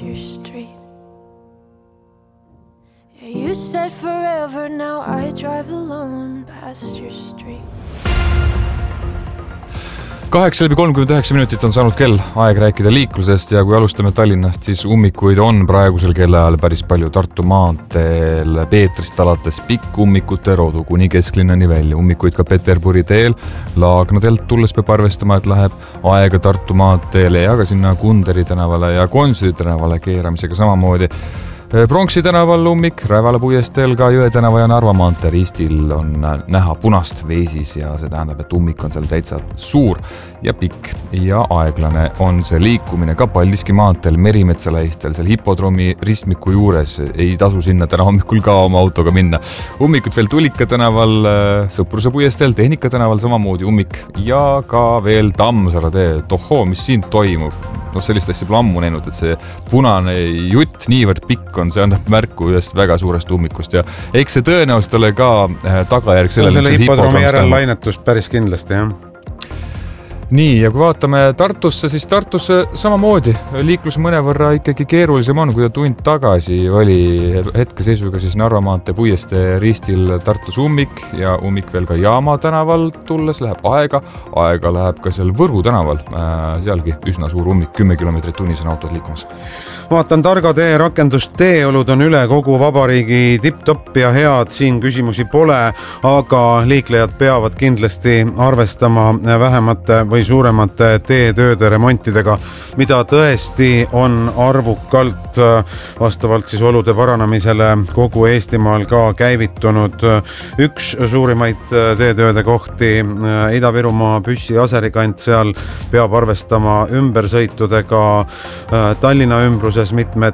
your street. Yeah, you said forever, now I drive alone past your street. 8:39 minutit on saanud kell, aeg rääkida liiklusest ja kui alustame Tallinnast, siis ummikuid on praegusel kellaajal päris palju. Tartu maanteel Peetrist alates pikkummikute rodu kuni kesklinnani välja. Ummikuid ka Peterburi teel, Laagnadelt tulles peab arvestama, et läheb aega Tartu maanteele ja ka sinna Kunderi tänavale ja Konsuli tänavale keeramisega samamoodi. Pronksi tänaval ummik, Rävala puiesteel ka Jõe tänava ja Narva maantee ristil on näha punast veesis ja see tähendab, et ummik on seal täitsa suur ja pikk ja aeglane on see liikumine ka Paldiski maanteel Merimetsa lähistel, seal hipodroomi ristmiku juures ei tasu sinna täna hommikul ka oma autoga minna. Ummikut veel Tulika tänaval, Sõpruse puiesteel, Tehnika tänaval samamoodi ummik ja ka veel Tammsaare tee. Tohoo, mis siin toimub? No sellist asja pole ammu näinud, et see punane jutt niivõrd pikk on, see annab märku ühest väga suurest ummikust ja eks see tõenäoliselt ole ka tagajärg sellele. Selle hipodroomi järel lainetus päris kindlasti, jah. Nii, ja kui vaatame Tartusse, siis Tartusse samamoodi. Liiklus mõnevõrra ikkagi keerulisem on, kui ta tund tagasi oli hetkeseisuga siis Narva maantee puiestee ristil Tartus ummik ja ummik veel ka Jaama tänaval tulles läheb aega läheb ka seal Võru tänaval, sealgi üsna suur ummik, 10 kilomeetrit tunnis on autod liikumas. Vaatan Targa tee rakendust, teeolud on üle kogu vabariigi tipp-topp ja head, siin küsimusi pole, aga liiklejad peavad kindlasti arvestama vähemate või suuremate teetööde remontidega, mida tõesti on arvukalt vastavalt siis olude paranemisele kogu Eestimaal ka käivitunud. Üks suurimaid teetööde kohti Ida-Virumaa Püssi Aserikant, seal peab arvestama ümbersõitudega. Tallinna ümbruses mitmed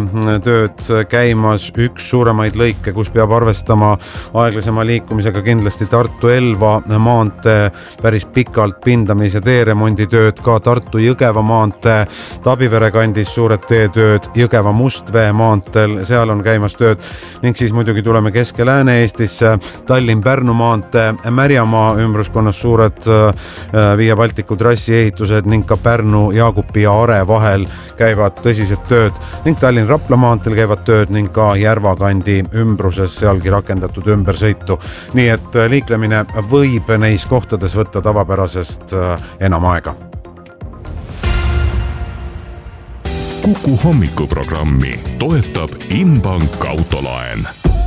tööd käimas, üks suuremaid lõike, kus peab arvestama aeglasema liikumisega kindlasti Tartu-Elva maantee päris pikalt pindamise teeremonditööd, ka Tartu-Jõgeva maantee, Tabivere kandis suured teetööd, Jõgeva-Mustvee maanteel, seal on käimas tööd ning siis muidugi tuleme Kesk-Lääne-Eestisse, Tallinn-Pärnu maantee, Märjamaa ümbruskonnas suured Via Balticu trassi ehitused ning ka Pärnu, Jaagupi ja Are vahel käivad tõsised tööd ning Tallinn-Rapla maanteel käivad tööd ning ka Järvakandi ümbruses sealgi rakendatud ümbersõitu. Nii et liiklemine võib neis kohtades võtta tavapärasest enam aega. Kuku hommikuprogrammi toetab Inbank autolaen.